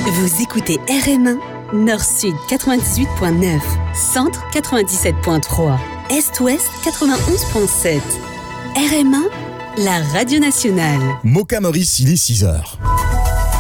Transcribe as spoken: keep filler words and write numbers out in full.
Vous écoutez R M un, Nord-Sud quatre-vingt-dix-huit point neuf, Centre quatre-vingt-dix-sept point trois, Est-Ouest quatre-vingt-onze point sept. R M un, la radio nationale. Moka Maurice, il est six heures.